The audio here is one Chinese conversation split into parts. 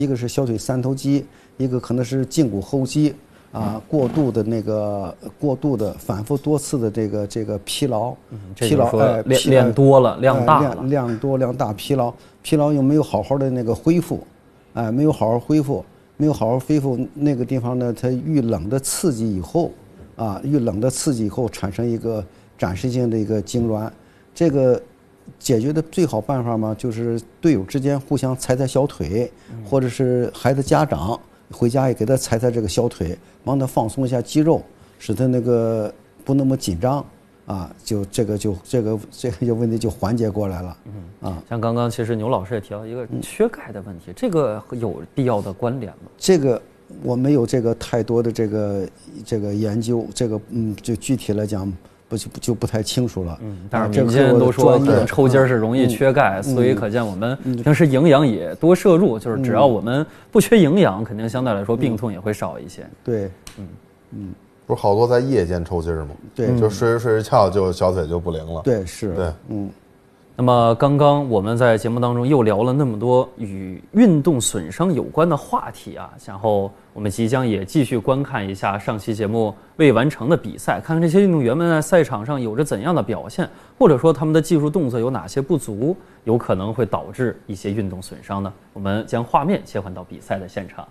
一个是小腿三头肌，一个可能是胫骨后肌啊，过度的反复多次的这个疲劳，疲劳练多了，量大了， 量大，疲劳又没有好好的那个恢复，没有好好恢复，那个地方呢，它遇冷的刺激以后产生一个暂时性的一个痉挛，这个解决的最好办法嘛，就是队友之间互相踩踩小腿，或者是孩子家长回家也给他踩踩这个小腿，帮他放松一下肌肉，使他那个不那么紧张啊，这个问题就缓解过来了。 像刚刚其实牛老师也提到一个缺钙的问题，这个有必要的关联吗？ 这个我没有这个太多的这个研究，就具体来讲就不太清楚了。 但是民间都说可能抽筋是容易缺钙，所以可见我们平时营养也多摄入，就是只要我们不缺营养，肯定相对来说病痛也会少一些。 对， 不是好多在夜间抽筋吗？ 对， 就睡着觉就小腿就不灵了。 对，是， 对， 那么刚刚我们在节目当中又聊了那么多与运动损伤有关的话题啊，然后我们即将也继续观看一下上期节目未完成的比赛，看看这些运动员们在赛场上有着怎样的表现，或者说他们的技术动作有哪些不足，有可能会导致一些运动损伤呢？我们将画面切换到比赛的现场。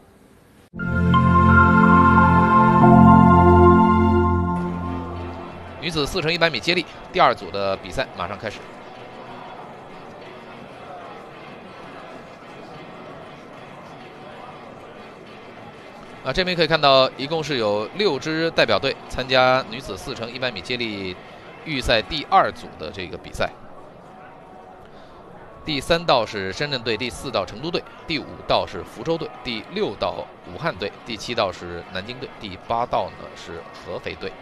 女子4乘100米接力第2组的比赛马上开始。这边可以看到，一共是有6支代表队参加女子4乘100米接力预赛第2组的这个比赛。第3道是深圳队，第4道成都队，第5道是福州队，第6道武汉队，第7道是南京队，第8道呢是合肥队。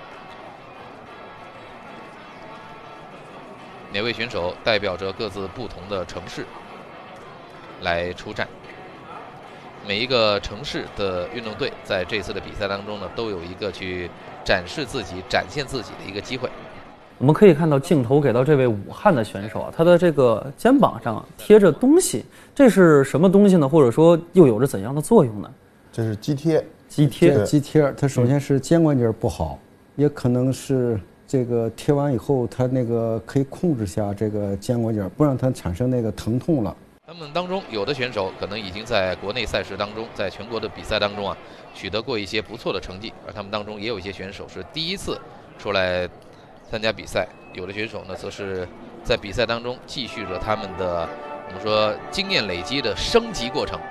每位选手代表着各自不同的城市来出战。每一个城市的运动队在这次的比赛当中呢，都有一个去展示自己、展现自己的一个机会。 我们可以看到镜头给到这位武汉的选手啊，他的这个肩膀上贴着东西，这是什么东西呢？或者说又有着怎样的作用呢？ 这是肌贴。 肌贴，它首先是肩关节不好，也可能是这个贴完以后，它那个可以控制下这个肩关节，不让它产生那个疼痛了。 他们当中有的选手可能已经在国内赛事当中，在全国的比赛当中取得过一些不错的成绩，而他们当中也有一些选手是第一次出来参加比赛，有的选手呢则是在比赛当中继续着他们的我们说经验累积的升级过程。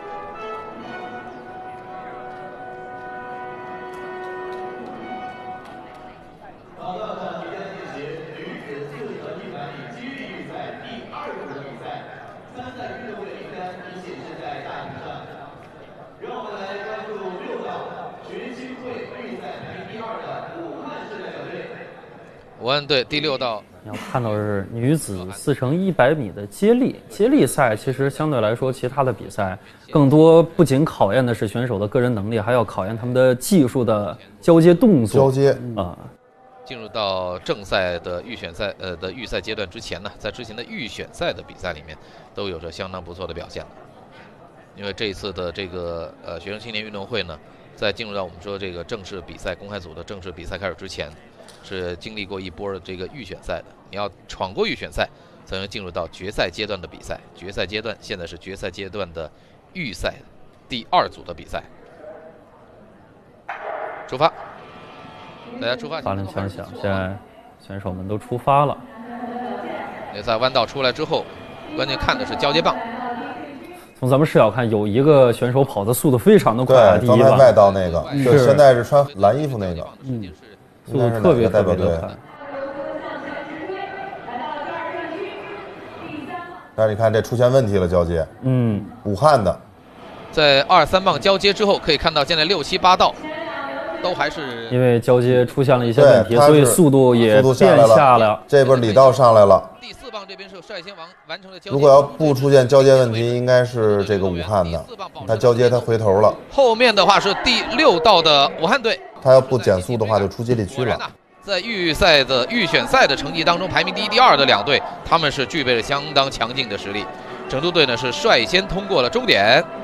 武汉队第6道， 你要看到的是女子4乘100米的接力。接力赛其实相对来说，其他的比赛更多不仅考验的是选手的个人能力，还要考验他们的技术的交接动作。 进入到正赛的预选赛的预赛阶段之前呢，在之前的预选赛的比赛里面，都有着相当不错的表现。因为这一次的这个学生青年运动会呢，在进入到我们说这个正式比赛公开组的正式比赛开始之前，是经历过一波的这个预选赛的。你要闯过预选赛，才能进入到决赛阶段的比赛。决赛阶段现在是决赛阶段的预赛第2组的比赛。出发，大家出发。 发令枪响，现在选手们都出发了。 在弯道出来之后，关键看的是交接棒。 从咱们视角看，有一个选手跑的速度非常的快， 对，刚才外道那个，就现在是穿蓝衣服那个， 速度特别特别的快。 但是你看这出现问题了，交接，武汉的， 在2、3棒交接之后，可以看到现在6、7、8道都还是因为交接出现了一些问题，所以速度也变下了。 这边李道上来了。 第4棒这边是率先完成了交接。 如果要不出现交接问题，应该是这个武汉的。他交接他回头了。 后面的话是第6道的武汉队。 他要不减速的话，就出接力区了。 在预选赛的成绩当中，排名第1、第2的2队，他们是具备了相当强劲的实力。成都队呢是率先通过了终点。